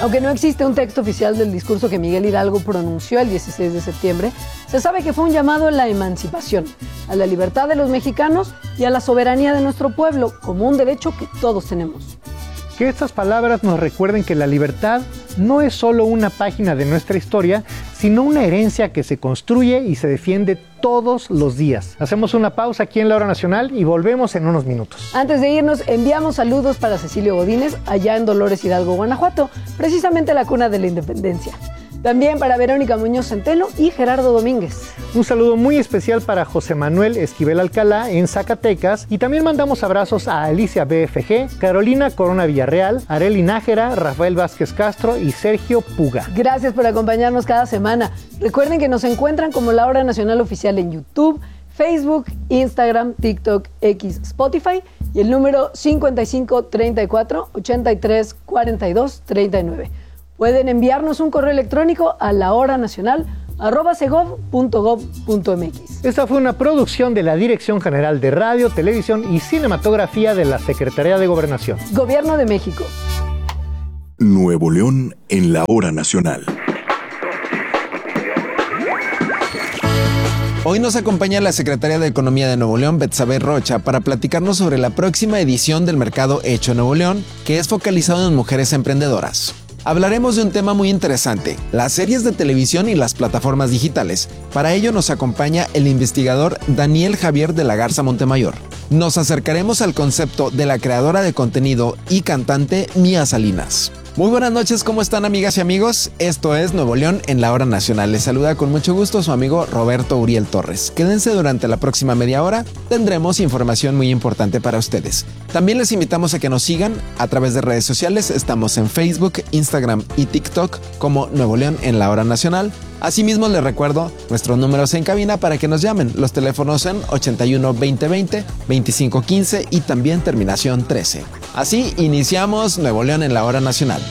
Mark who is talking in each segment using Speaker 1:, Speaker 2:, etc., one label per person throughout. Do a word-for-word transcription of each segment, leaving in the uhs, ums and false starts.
Speaker 1: Aunque no existe un texto oficial del discurso que Miguel Hidalgo pronunció el dieciséis de septiembre, se sabe que fue un llamado a la emancipación, a la libertad de los mexicanos y a la soberanía de nuestro pueblo, como un derecho que todos tenemos.
Speaker 2: Que estas palabras nos recuerden que la libertad no es solo una página de nuestra historia, sino una herencia que se construye y se defiende todos los días. Hacemos una pausa aquí en La Hora Nacional y volvemos en unos minutos.
Speaker 1: Antes de irnos, enviamos saludos para Cecilio Godínez, allá en Dolores Hidalgo, Guanajuato, precisamente la cuna de la independencia. También para Verónica Muñoz Centeno y Gerardo Domínguez.
Speaker 2: Un saludo muy especial para José Manuel Esquivel Alcalá en Zacatecas. Y también mandamos abrazos a Alicia B F G, Carolina Corona Villarreal, Areli Nájera, Rafael Vázquez Castro y Sergio Puga.
Speaker 1: Gracias por acompañarnos cada semana. Recuerden que nos encuentran como La Hora Nacional Oficial en YouTube, Facebook, Instagram, TikTok, X, Spotify y el número cincuenta y cinco, treinta y cuatro, ochenta y tres, cuarenta y dos, treinta y nueve. Pueden enviarnos un correo electrónico a lahoranacional arroba segov punto gov punto mx.
Speaker 2: Esta fue una producción de la Dirección General de Radio, Televisión y Cinematografía de la Secretaría de Gobernación.
Speaker 1: Gobierno de México.
Speaker 3: Nuevo León en La Hora Nacional.
Speaker 4: Hoy nos acompaña la Secretaria de Economía de Nuevo León, Betsabe Rocha, para platicarnos sobre la próxima edición del Mercado Hecho Nuevo León, que es focalizado en mujeres emprendedoras. Hablaremos de un tema muy interesante, las series de televisión y las plataformas digitales. Para ello nos acompaña el investigador Daniel Javier de la Garza Montemayor. Nos acercaremos al concepto de la creadora de contenido y cantante Mía Salinas. Muy buenas noches, ¿cómo están amigas y amigos? Esto es Nuevo León en La Hora Nacional. Les saluda con mucho gusto su amigo Roberto Uriel Torres. Quédense durante la próxima media hora, tendremos información muy importante para ustedes. También les invitamos a que nos sigan a través de redes sociales. Estamos en Facebook, Instagram y TikTok como Nuevo León en La Hora Nacional. Asimismo les recuerdo nuestros números en cabina para que nos llamen. Los teléfonos en ochenta y uno, veinte veinte, veinticinco quince y también terminación trece. Así iniciamos Nuevo León en La Hora Nacional.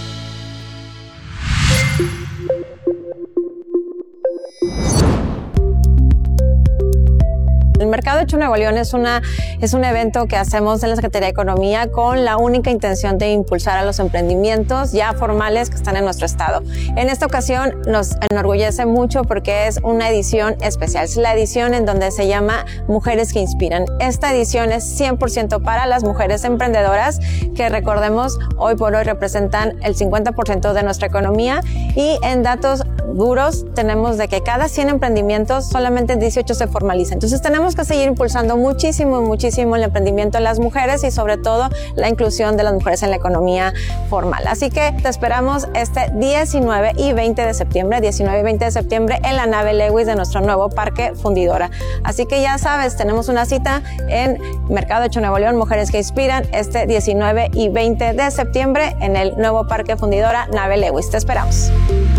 Speaker 5: El Mercado Hecho Nuevo León es, una, es un evento que hacemos en la Secretaría de Economía con la única intención de impulsar a los emprendimientos ya formales que están en nuestro estado. En esta ocasión nos enorgullece mucho porque es una edición especial. Es la edición en donde se llama Mujeres que Inspiran. Esta edición es cien por ciento para las mujeres emprendedoras que, recordemos, hoy por hoy representan el cincuenta por ciento de nuestra economía, y en datos duros tenemos de que cada cien emprendimientos solamente dieciocho se formalizan. Entonces tenemos que seguir impulsando muchísimo, muchísimo el emprendimiento de las mujeres y sobre todo la inclusión de las mujeres en la economía formal. Así que te esperamos este diecinueve y veinte de septiembre, diecinueve y veinte de septiembre en la nave Lewis de nuestro nuevo Parque Fundidora. Así que ya sabes, tenemos una cita en Mercado Hecho Nuevo León, Mujeres que Inspiran, este diecinueve y veinte de septiembre en el nuevo Parque Fundidora, nave Lewis. Te esperamos.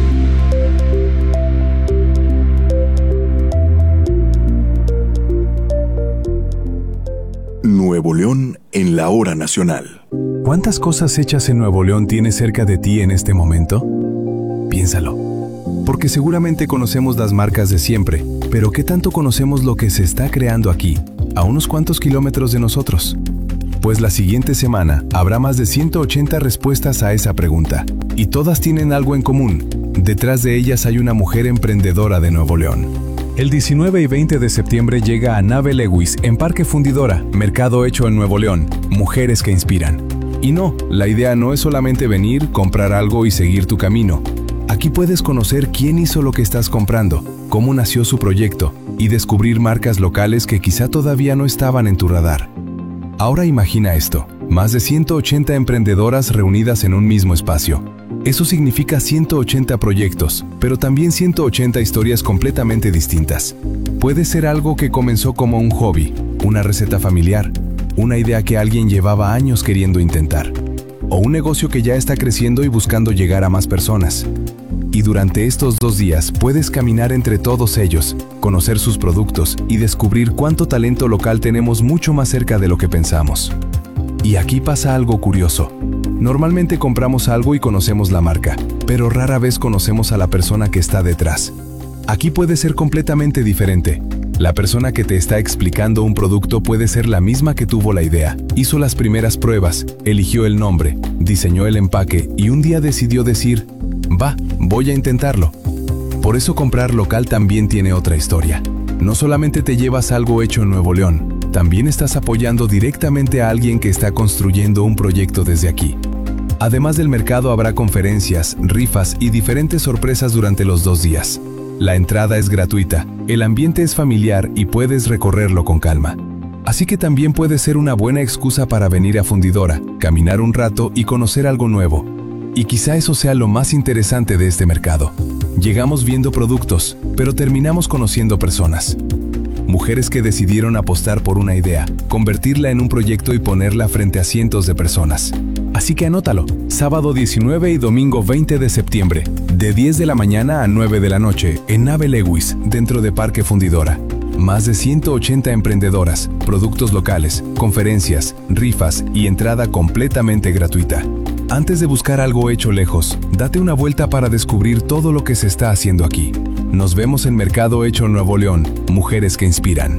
Speaker 3: Nuevo León en La Hora Nacional.
Speaker 6: ¿Cuántas cosas hechas en Nuevo León tienes cerca de ti en este momento? Piénsalo. Porque seguramente conocemos las marcas de siempre, pero ¿qué tanto conocemos lo que se está creando aquí, a unos cuantos kilómetros de nosotros? Pues la siguiente semana habrá más de ciento ochenta respuestas a esa pregunta, y todas tienen algo en común. Detrás de ellas hay una mujer emprendedora de Nuevo León. El diecinueve y veinte de septiembre llega a Nave Lewis en Parque Fundidora, Mercado Hecho en Nuevo León, Mujeres que Inspiran. Y no, la idea no es solamente venir, comprar algo y seguir tu camino. Aquí puedes conocer quién hizo lo que estás comprando, cómo nació su proyecto y descubrir marcas locales que quizá todavía no estaban en tu radar. Ahora imagina esto, más de ciento ochenta emprendedoras reunidas en un mismo espacio. Eso significa ciento ochenta proyectos, pero también ciento ochenta historias completamente distintas. Puede ser algo que comenzó como un hobby, una receta familiar, una idea que alguien llevaba años queriendo intentar, o un negocio que ya está creciendo y buscando llegar a más personas. Y durante estos dos días puedes caminar entre todos ellos, conocer sus productos y descubrir cuánto talento local tenemos mucho más cerca de lo que pensamos. Y aquí pasa algo curioso. Normalmente compramos algo y conocemos la marca, pero rara vez conocemos a la persona que está detrás. Aquí puede ser completamente diferente. La persona que te está explicando un producto puede ser la misma que tuvo la idea, hizo las primeras pruebas, eligió el nombre, diseñó el empaque y un día decidió decir, va, voy a intentarlo. Por eso comprar local también tiene otra historia. No solamente te llevas algo hecho en Nuevo León, también estás apoyando directamente a alguien que está construyendo un proyecto desde aquí. Además del mercado habrá conferencias, rifas y diferentes sorpresas durante los dos días. La entrada es gratuita, el ambiente es familiar y puedes recorrerlo con calma. Así que también puede ser una buena excusa para venir a Fundidora, caminar un rato y conocer algo nuevo. Y quizá eso sea lo más interesante de este mercado. Llegamos viendo productos, pero terminamos conociendo personas. Mujeres que decidieron apostar por una idea, convertirla en un proyecto y ponerla frente a cientos de personas. Así que anótalo, sábado diecinueve y domingo veinte de septiembre, de diez de la mañana a nueve de la noche, en Nave Lewis, dentro de Parque Fundidora. Más de ciento ochenta emprendedoras, productos locales, conferencias, rifas y entrada completamente gratuita. Antes de buscar algo hecho lejos, date una vuelta para descubrir todo lo que se está haciendo aquí. Nos vemos en Mercado Hecho Nuevo León, mujeres que inspiran.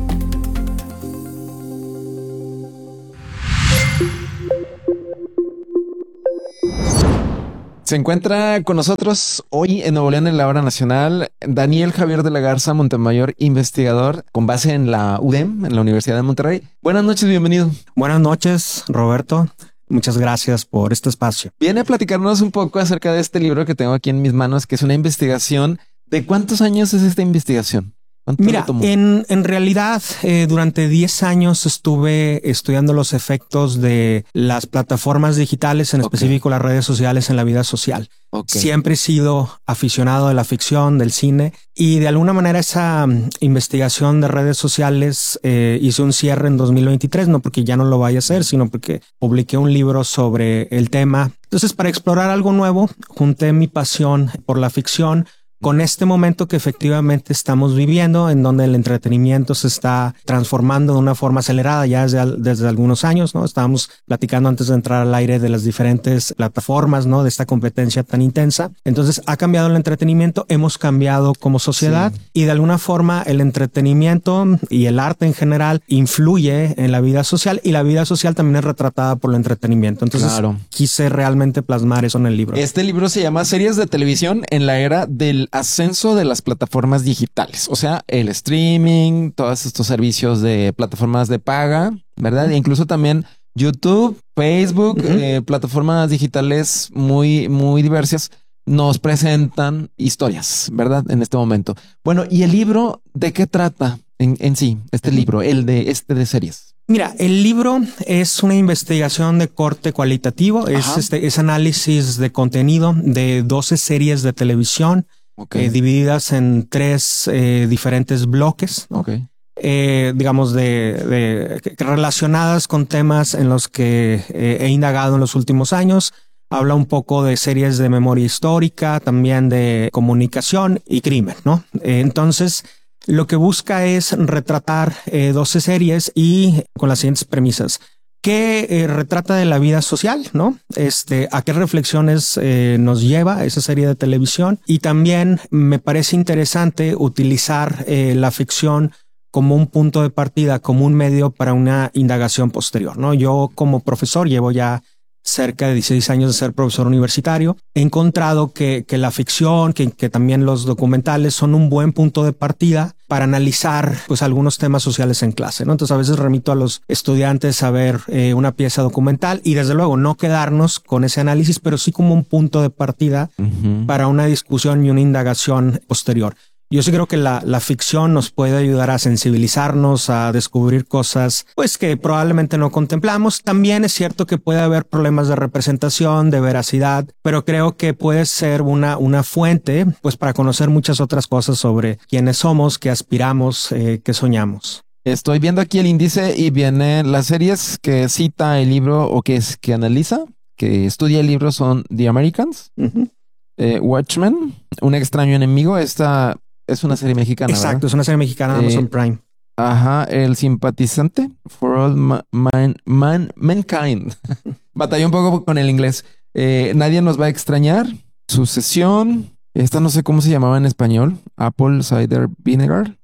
Speaker 4: Se encuentra con nosotros hoy en Nuevo León en la Hora Nacional Daniel Javier de la Garza Montemayor, investigador con base en la U D E M, en la Universidad de Monterrey. Buenas noches, bienvenido.
Speaker 7: Buenas noches, Roberto. Muchas gracias por este espacio.
Speaker 4: Viene a platicarnos un poco acerca de este libro que tengo aquí en mis manos, que es una investigación. ¿De cuántos años es esta investigación?
Speaker 7: Mira, en, en realidad eh, durante diez años estuve estudiando los efectos de las plataformas digitales, en okay. específico las redes sociales en la vida social. Okay. Siempre he sido aficionado de la ficción, del cine, y de alguna manera esa um, investigación de redes sociales eh, hice un cierre en dos mil veintitrés, no porque ya no lo vaya a hacer, sino porque publiqué un libro sobre el tema. Entonces, para explorar algo nuevo, junté mi pasión por la ficción con este momento que efectivamente estamos viviendo, en donde el entretenimiento se está transformando de una forma acelerada ya desde, desde algunos años, ¿no? Estábamos platicando antes de entrar al aire de las diferentes plataformas, ¿no? De esta competencia tan intensa. Entonces ha cambiado el entretenimiento, hemos cambiado como sociedad, sí. Y de alguna forma el entretenimiento y el arte en general influye en la vida social, y la vida social también es retratada por el entretenimiento. Entonces claro. Quise realmente plasmar eso en el libro.
Speaker 4: Este libro se llama Series de televisión en la era del ascenso de las plataformas digitales, o sea, el streaming, todos estos servicios de plataformas de paga, ¿verdad? E incluso también YouTube, Facebook, uh-huh. eh, plataformas digitales muy, muy diversas nos presentan historias, ¿verdad? En este momento. Bueno, ¿y el libro de qué trata en, en sí? Este uh-huh. libro, el de este de series.
Speaker 7: Mira, el libro es una investigación de corte cualitativo, es, este, es análisis de contenido de doce series de televisión. Okay. Eh, divididas en tres eh, diferentes bloques, ¿no? Okay. eh, digamos, de, de relacionadas con temas en los que eh, he indagado en los últimos años. Habla un poco de series de memoria histórica, también de comunicación y crimen, ¿no? Eh, entonces, lo que busca es retratar eh, doce series y con las siguientes premisas. ¿Qué eh, retrata de la vida social, no? Este, ¿a qué reflexiones eh, nos lleva esa serie de televisión? Y también me parece interesante utilizar eh, la ficción como un punto de partida, como un medio para una indagación posterior, ¿no? Yo como profesor llevo ya cerca de dieciséis años de ser profesor universitario. He encontrado que, que la ficción, que, que también los documentales son un buen punto de partida para analizar pues algunos temas sociales en clase, ¿no? Entonces a veces remito a los estudiantes a ver eh, una pieza documental y desde luego no quedarnos con ese análisis, pero sí como un punto de partida uh-huh. para una discusión y una indagación posterior. Yo sí creo que la, la ficción nos puede ayudar a sensibilizarnos, a descubrir cosas pues que probablemente no contemplamos. También es cierto que puede haber problemas de representación, de veracidad, pero creo que puede ser una, una fuente pues para conocer muchas otras cosas sobre quiénes somos, qué aspiramos, eh, qué soñamos.
Speaker 4: Estoy viendo aquí el índice y viene las series que cita el libro o que, es, que analiza, que estudia el libro son The Americans, uh-huh. eh, Watchmen, Un extraño enemigo, esta... Es una serie mexicana,
Speaker 7: Exacto,
Speaker 4: ¿verdad?
Speaker 7: Es una serie mexicana de eh, Amazon Prime.
Speaker 4: Ajá, El simpatizante, For All ma man, man, Mankind. Batallé un poco con el inglés. Eh, Nadie nos va a extrañar. Sucesión. Esta no sé cómo se llamaba en español. Apple Cider Vinegar.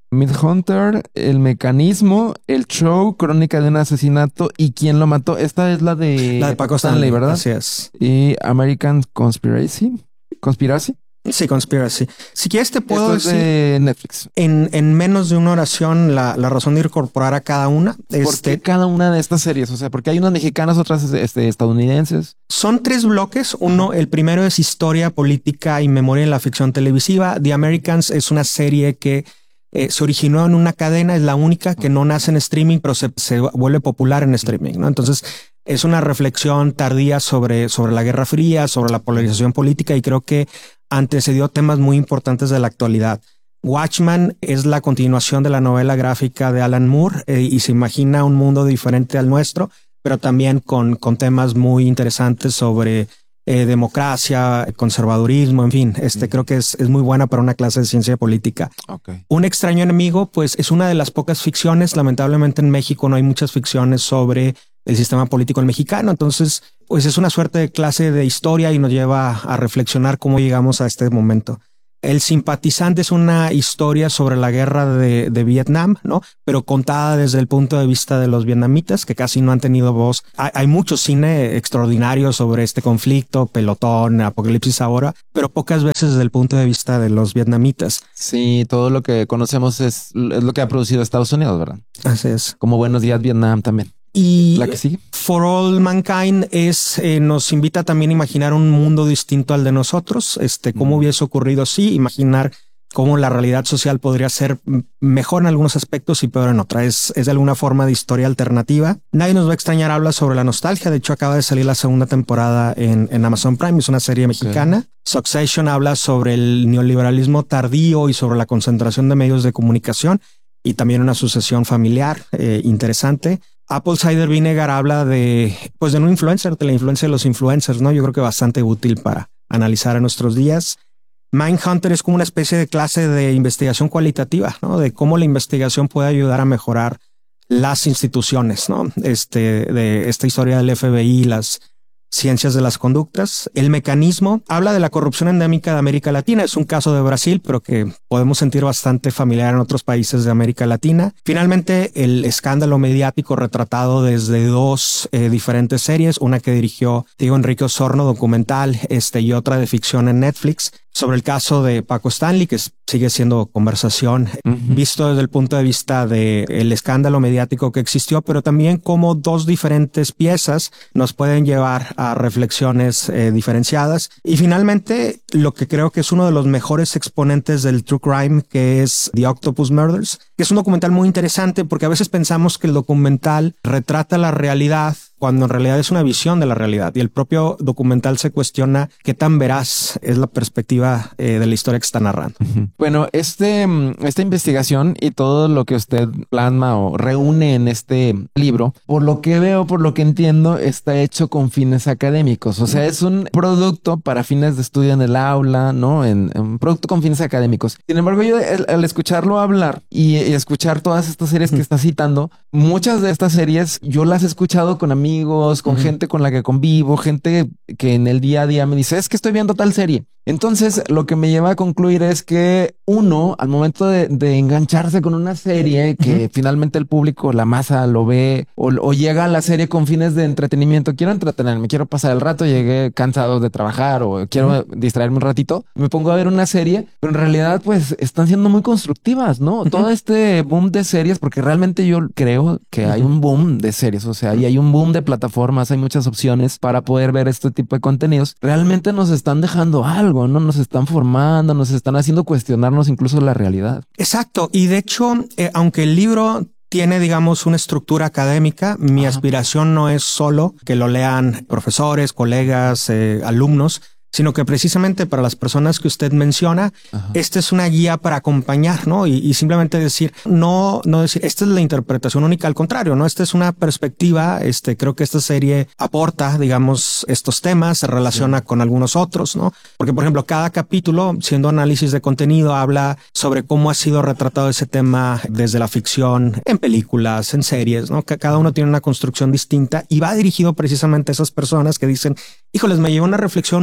Speaker 4: Mindhunter, El Mecanismo, El Show, Crónica de un asesinato y ¿Quién lo mató? Esta es la de...
Speaker 7: La de Paco Stanley,
Speaker 4: ¿verdad?
Speaker 7: Así es.
Speaker 4: Y American Conspiracy. ¿Conspiracy?
Speaker 7: Sí, Conspiracy. Si quieres te puedo
Speaker 4: Esto es
Speaker 7: decir
Speaker 4: de Netflix.
Speaker 7: En, en menos de una oración la, la razón de incorporar a cada una.
Speaker 4: ¿Por
Speaker 7: este,
Speaker 4: qué cada una de estas series? O sea, porque hay unas mexicanas, otras este, estadounidenses.
Speaker 7: Son tres bloques. Uno, el primero es historia, política y memoria en la ficción televisiva. The Americans es una serie que eh, se originó en una cadena, es la única que no nace en streaming, pero se, se vuelve popular en streaming, ¿no? Entonces, es una reflexión tardía sobre, sobre la Guerra Fría, sobre la polarización política y creo que antecedió temas muy importantes de la actualidad. Watchmen es la continuación de la novela gráfica de Alan Moore eh, y se imagina un mundo diferente al nuestro, pero también con, con temas muy interesantes sobre eh, democracia, conservadurismo, en fin. Este mm. creo que es, es muy buena para una clase de ciencia política.
Speaker 4: Okay.
Speaker 7: Un extraño enemigo, pues es una de las pocas ficciones. Lamentablemente en México no hay muchas ficciones sobre el sistema político mexicano. Entonces, pues es una suerte de clase de historia y nos lleva a reflexionar cómo llegamos a este momento. El Simpatizante es una historia sobre la guerra de, de Vietnam, ¿no? Pero contada desde el punto de vista de los vietnamitas, que casi no han tenido voz. Hay, hay mucho cine extraordinario sobre este conflicto, Pelotón, Apocalipsis ahora, pero pocas veces desde el punto de vista de los vietnamitas.
Speaker 4: Sí, todo lo que conocemos es, es lo que ha producido Estados Unidos, ¿verdad?
Speaker 7: Así es.
Speaker 4: Como Buenos Días Vietnam también.
Speaker 7: Y
Speaker 4: la que sigue,
Speaker 7: For All Mankind es, eh, nos invita también a imaginar un mundo distinto al de nosotros. Este, cómo mm. hubiese ocurrido así, imaginar cómo la realidad social podría ser mejor en algunos aspectos y peor en otras. Es, es de alguna forma de historia alternativa. Nadie nos va a extrañar, habla sobre la nostalgia. De hecho, acaba de salir la segunda temporada en, en Amazon Prime. Es una serie mexicana. Okay. Succession habla sobre el neoliberalismo tardío y sobre la concentración de medios de comunicación y también una sucesión familiar eh, interesante. Apple Cider Vinegar habla de, pues, de un influencer, de la influencia de los influencers, ¿no? Yo creo que bastante útil para analizar en nuestros días. Mindhunter es como una especie de clase de investigación cualitativa, ¿no? De cómo la investigación puede ayudar a mejorar las instituciones, ¿no? Este, de esta historia del F B I, las ciencias de las conductas. El Mecanismo habla de la corrupción endémica de América Latina. Es un caso de Brasil, pero que podemos sentir bastante familiar en otros países de América Latina. Finalmente, el escándalo mediático retratado desde dos eh, diferentes series, una que dirigió Diego Enrique Osorno, documental, este, y otra de ficción en Netflix, sobre el caso de Paco Stanley, que sigue siendo conversación, uh-huh. visto desde el punto de vista del escándalo mediático que existió, pero también cómo dos diferentes piezas nos pueden llevar a reflexiones eh, diferenciadas. Y finalmente, lo que creo que es uno de los mejores exponentes del true crime, que es The Octopus Murders, que es un documental muy interesante porque a veces pensamos que el documental retrata la realidad cuando en realidad es una visión de la realidad, y el propio documental se cuestiona qué tan veraz es la perspectiva eh, de la historia que está narrando.
Speaker 4: Uh-huh. Bueno, este, esta investigación y todo lo que usted plasma o reúne en este libro, por lo que veo, por lo que entiendo, está hecho con fines académicos. O sea, es un producto para fines de estudio en el aula, ¿no? En, en un producto con fines académicos. Sin embargo, yo al, al escucharlo hablar y, y escuchar todas estas series que está citando, muchas de estas series yo las he escuchado con amigos, amigos, con uh-huh. gente con la que convivo, gente que en el día a día me dice, es que estoy viendo tal serie. Entonces, lo que me lleva a concluir es que uno, al momento de, de engancharse con una serie que uh-huh. finalmente el público, la masa lo ve o, o llega a la serie con fines de entretenimiento, quiero entretenerme, quiero pasar el rato, llegué cansado de trabajar o quiero uh-huh. distraerme un ratito, me pongo a ver una serie, pero en realidad pues están siendo muy constructivas, ¿no? Uh-huh. Todo este boom de series, porque realmente yo creo que uh-huh. hay un boom de series, o sea, y hay un boom de plataformas, hay muchas opciones para poder ver este tipo de contenidos. Realmente nos están dejando algo, ¿no? Nos están formando, nos están haciendo cuestionarnos incluso la realidad.
Speaker 7: Exacto. Y de hecho, eh, aunque el libro tiene, digamos, una estructura académica, mi Ajá. aspiración no es solo que lo lean profesores, colegas, eh, alumnos, sino que precisamente para las personas que usted menciona, Ajá. esta es una guía para acompañar, ¿no? Y, y simplemente decir, no, no decir, esta es la interpretación única, al contrario, ¿no? Esta es una perspectiva, este, creo que esta serie aporta, digamos, estos temas, se relaciona sí. con algunos otros, ¿no? Porque, por ejemplo, cada capítulo, siendo análisis de contenido, habla sobre cómo ha sido retratado ese tema desde la ficción, en películas, en series, ¿no? Que cada uno tiene una construcción distinta y va dirigido precisamente a esas personas que dicen, híjoles, me llevó una reflexión muy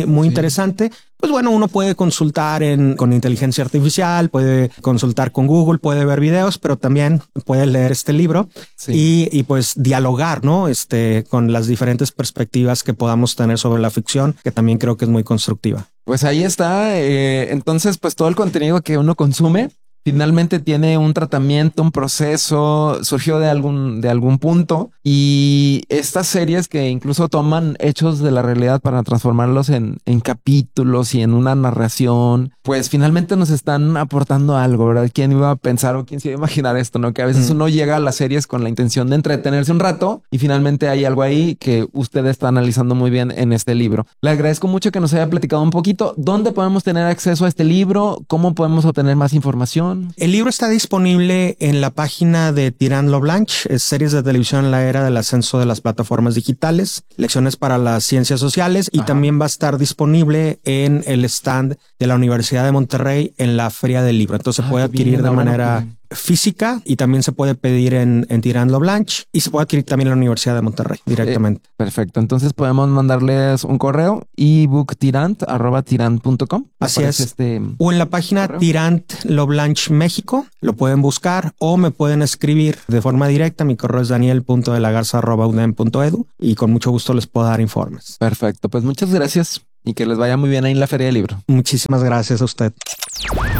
Speaker 7: muy, muy
Speaker 4: Sí.
Speaker 7: interesante. Pues bueno, uno puede consultar en, con inteligencia artificial, puede consultar con Google, puede ver videos, pero también puede leer este libro
Speaker 4: Sí.
Speaker 7: y, y pues dialogar, ¿no? Este, con las diferentes perspectivas que podamos tener sobre la ficción, que también creo que es muy constructiva.
Speaker 4: Pues ahí está. Eh, entonces, pues todo el contenido que uno consume finalmente tiene un tratamiento, un proceso, surgió de algún, de algún punto, y estas series que incluso toman hechos de la realidad para transformarlos en, en capítulos y en una narración, pues finalmente nos están aportando algo, ¿verdad? ¿Quién iba a pensar o quién se iba a imaginar esto, no? Que a veces
Speaker 7: Mm.
Speaker 4: uno llega a las series con la intención de entretenerse un rato y finalmente hay algo ahí que usted está analizando muy bien en este libro. Le agradezco mucho que nos haya platicado un poquito. ¿Dónde podemos tener acceso a este libro? ¿Cómo podemos obtener más información?
Speaker 7: El libro está disponible en la página de Tirant Lo Blanche, es series de televisión en la era del ascenso de las plataformas digitales, lecciones para las ciencias sociales, y
Speaker 4: Ajá.
Speaker 7: también va a estar disponible en el stand de la Universidad de Monterrey en la Feria del Libro. Entonces se
Speaker 4: Ah,
Speaker 7: puede
Speaker 4: qué bien,
Speaker 7: adquirir de
Speaker 4: ahora
Speaker 7: manera
Speaker 4: no pude.
Speaker 7: física y también se puede pedir en, en Tirant Lo Blanche y se puede adquirir también en la Universidad de Monterrey directamente.
Speaker 4: Eh, perfecto. Entonces podemos mandarles un correo, ebooktirant arroba tirant punto com.
Speaker 7: Así es.
Speaker 4: Este...
Speaker 7: O en la página
Speaker 4: correo.
Speaker 7: Tirant Lo Blanche México, lo pueden buscar o me pueden escribir de forma directa. Mi correo es daniel punto de la garza arroba u d e m punto e d u y con mucho gusto les puedo dar informes.
Speaker 4: Perfecto. Pues muchas gracias y que les vaya muy bien ahí en la Feria del Libro.
Speaker 7: Muchísimas gracias a usted.